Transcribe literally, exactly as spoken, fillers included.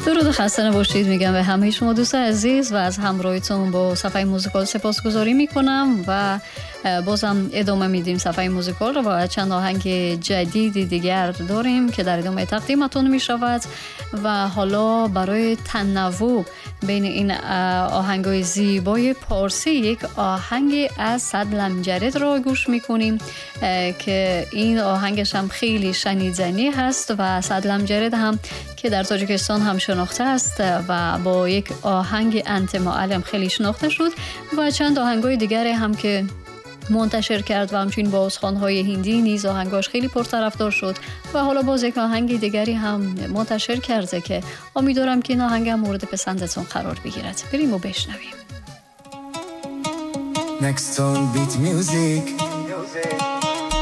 درود و خسته نباشید میگم به همه شما دوستان عزیز و از همراهیتون با صفحه موزیکال سپاسگزاری میکنم و بازم ادامه میدیم صفحه موزیکال رو و چند آهنگ جدید دیگر داریم که در ادامه تقدیمتون میشود و حالا برای تنوع بین این آهنگای زیبای پارسی یک آهنگ از سعد لمجرد را گوش میکنیم که این آهنگش هم خیلی شنیدنی هست و سعد لمجرد هم که در تاجیکستان هم شناخته است و با یک آهنگ انت معلم خیلی شناخته شد و چند آهنگای دیگری هم که منتشر کرد و همچنین با استان‌های هندی نیز آهنگاش خیلی پرطرفدار شد و حالا باز یک آهنگ دیگری هم منتشر کرده که امیدوارم که این آهنگ هم مورد پسندتون قرار بگیرد. بریم و بشنویم. Next on Beat Music.